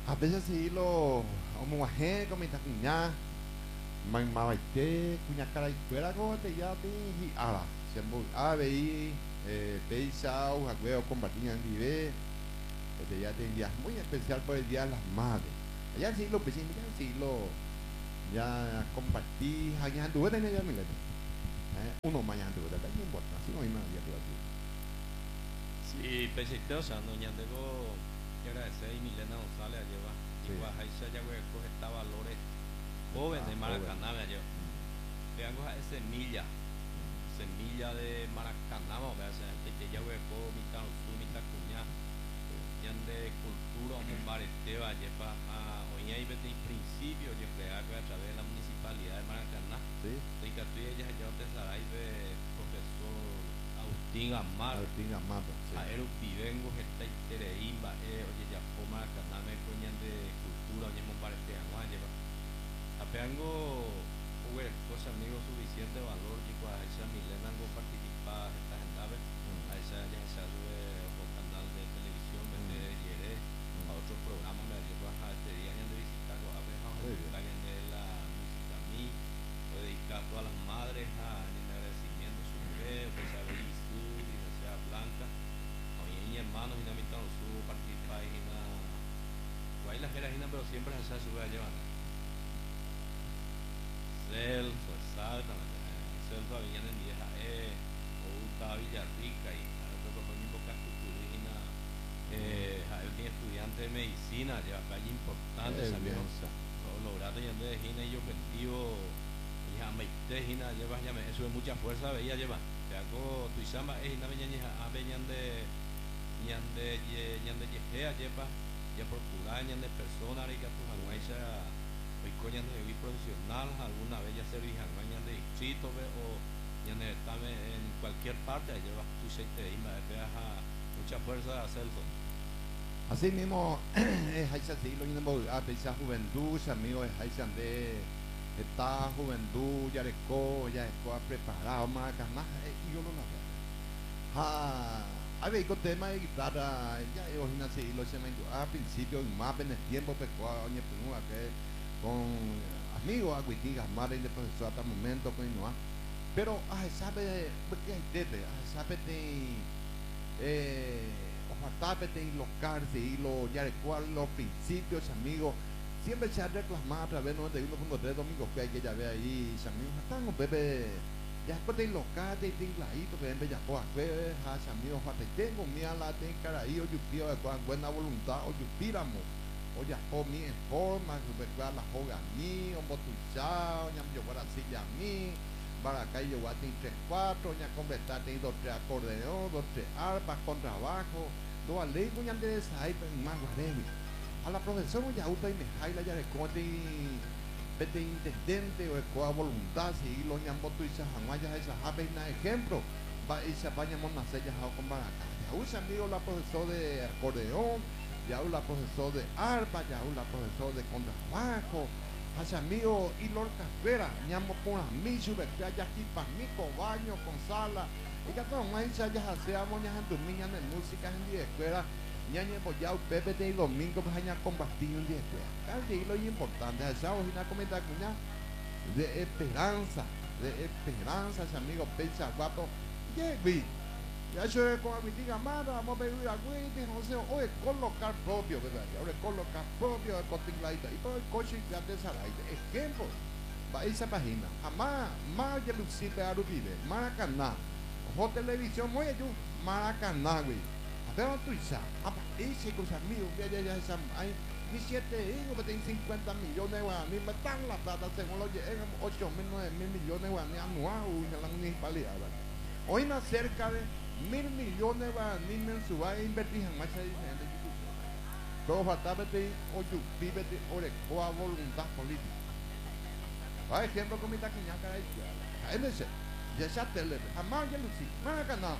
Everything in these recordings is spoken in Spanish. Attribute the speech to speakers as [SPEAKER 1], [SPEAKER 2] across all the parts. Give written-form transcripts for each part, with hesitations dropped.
[SPEAKER 1] A veces sí lo como aje como ita cuña man mabaite cuña cara y fuera como te ya te y ara sembo abei peisau hagueo compartían vive este ya te día muy especial por el día de las madres allá sí lo pues sí lo ya compartí allá tuve tener ya mileto uno mañana tuve no importa así no hay nada ya te va a decir
[SPEAKER 2] Sí, pesiteo sano ñandego que agradecer y Milena González lleva
[SPEAKER 1] sí
[SPEAKER 2] igual Aisha ya coge esta valores jóvenes de
[SPEAKER 1] joven
[SPEAKER 2] Maracaná me lleva vean a semilla semilla de Maracaná o sea gente que ya hueco mi cansu mi tacuña ñande cultura un bareteba lleva a hoy hay en principio yo creo que a través de la municipalidad de Maracaná
[SPEAKER 1] sí
[SPEAKER 2] de que tú ella ya te sarai de profesor Agustín Amar
[SPEAKER 1] Agustín Amado sí
[SPEAKER 2] aero vivengo esta itereimba oye ya coma caname coñan de cultura oye mon parece agua lleva apeango hubo cosa amigo suficiente valor y a esa Milena no participa esta gente a esa ya se sube o canal de televisión de Yere a otro programa me lleva a este día de visitar a ver a
[SPEAKER 1] muy bien
[SPEAKER 2] de la música a mí o dedicar a todas las madres en agradecimiento a su bebé pues a Belisú y sea Blanca oye mi hermano y la mitad su participa y na guay la jera pero siempre se sube a llevar Celso, exactamente. Celso había en vieja o estaba Villarrica y a veces con mi boca culturina él tiene estudiante de medicina, lleva calle importante, amigos.
[SPEAKER 1] bien
[SPEAKER 2] Logrando ya de Gina y objetivo, y a meite Gina lleva ya eso es mucha fuerza, veía lleva. Te hago tu isamba, Gina veña a veñan de yejea lleva, ya procurar de persona, y que tu januaiza hoy coñan de profesional, alguna vez ya servijan mañana de distrito o ya en cualquier parte, lleva tu seite y me veas mucha fuerza de hacerlo.
[SPEAKER 1] así mismo hay así lo mismo a pesar juventud amigos hay de esta juventud ya ha preparado más ganas y yo lo a ver con tema de guitarra ya imagínate lo se me a principio más en el tiempo pecuario que con amigos agüitigas madre de profesor hasta el momento con no pero sabe porque hay tete sabe ojalá y los cárceles y los ya los principios amigos siempre se ha reclamado a través de 91.3 Domingo que hay que ya ve ahí amigos están con Pepe ya después de los cárceles y ladito que en Bellacoa que amigos tengo mía la ten cara ahí o yo pido de buena voluntad o yo píramo o ya por mi en forma que la joga a mí o motuchao ya me llevo a silla a mí para acá yo voy a tener 3-4 ya completar tengo 2-3 acordeón 2-3 arpas con trabajo do a lei punya de sai más guarevi a la profesora ya uta y me jaila ya de cote pete intendente o coa voluntad si lo ñambo tu isa jamaya esa habe na ejemplo va isa baña mona sella ja con baraka ya usa amigo la profesora de acordeón ya la profesora de arpa ya la profesora de contrabajo hacia amigo y Lorca Vera ñambo por a mí sube que haya aquí para mí con baño con sala y que todo más ya hacemos ya en tu niña de música en la escuela ñañe pues ya Pepe de domingo pues allá combatir en la escuela casi lo importante esa una comenta cuña de esperanza ese amigo pensa guapo llevi ya eso es con mi tía Mara vamos a pedir a Güey no sé oye colocar propio verdad ahora colocar propio de cotinglaita y todo el coche ya de Saraite ejemplo va esa página jamás más ya lucite a vive Maracaná o televisión muy yo Maracaná güey pero tú sabes ese cosa mío ya hay 17 hijos que tienen 50 millones de guaraníes me dan la plata según lo llegan 8.000, 9.000 millones de guaraníes anuales en la municipalidad hoy más cerca de 1.000 millones de guaraníes mensuales invertir en más diferentes instituciones pero faltaba o yo vive de orecoa voluntad política por ejemplo con mi taquiñaca de izquierda MC ya se tele jamás ya lucí Maracaná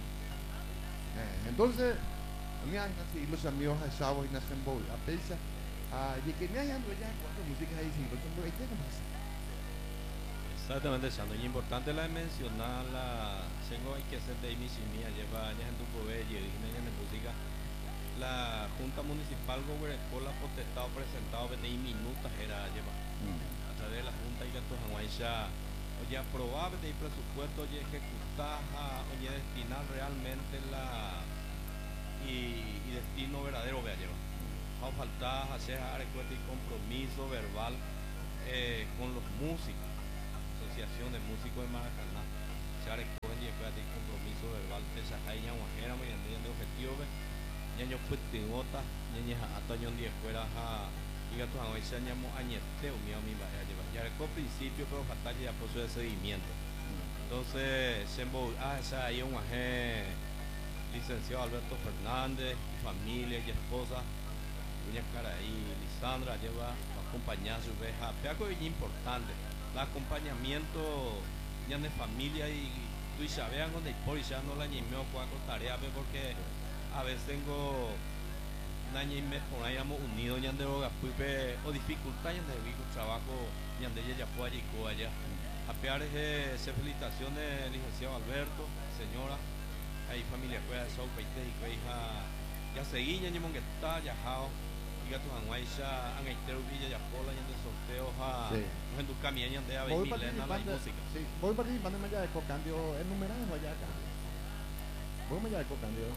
[SPEAKER 1] entonces mira así los amigos de sábado y nacen boy a pesar de que me hayan ya cuatro músicas ahí sí los hombres ahí tenemos
[SPEAKER 2] Exactamente, Sandro. Y importante la de mencionar la tengo hay que hacer de mi mía lleva años en tu poder y en música la Junta Municipal gobernó la potestad presentado de minutos era lleva a través de la Junta y que tu ya oye aprobar de presupuesto oye ejecutar oye destinar realmente la y destino verdadero vea lleva no falta hacer y compromiso verbal con los músicos, Asociación de Músicos de Maracaná se recogen y compromiso verbal de esa jaina guajera mediante de objetivo ñaño putingota ñaña ataño de escuela y gato a hoy se llamo añete o mío mi vaya lleva ya el principio pero batalla ya puso de seguimiento entonces se esa ahí un aje licenciado Alberto Fernández familia y esposa doña Caraí Lisandra lleva acompañar a su veja algo importante el acompañamiento ya de familia y tú ya vean donde por ya no la ñimeo cuaco tarea porque a veces tengo un año y mes por ahí hemos unido ya de droga o dificultad ya de vivo trabajo ya de ella fue allí allá a pear felicitaciones licenciado Alberto señora hay familia cuida de sopa y hija ya seguí ya ni que está ya jao y gato anguaisha han hecho villa ya pola ya de sorteo en tu camino ya de ave milena la música
[SPEAKER 1] sí voy participando en allá de cambio enumerado allá acá voy allá de cambio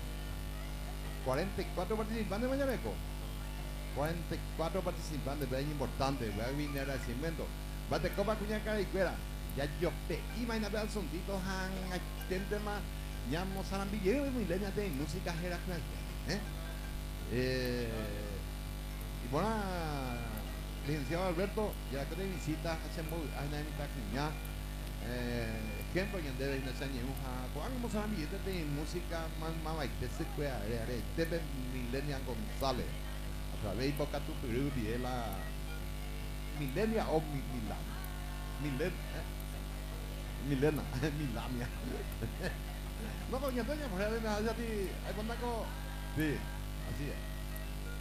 [SPEAKER 1] 44 participantes de Mayabeco 44 participantes es importante voy a venir al cimiento va de copa cuña cara y cuera ya yo pe y mañana vean sonditos han atente más llamo sarambillero de milenias de música jerarquía y bueno licenciado Alberto ya que te visitas hacemos una cuña ejemplo que debe ir a años cuando a billetes de música más de se puede debe Milenia González a través de Boca tu Perú y la Milenia o Milena Milania no doña por ahí de nada ya ti hay con sí así es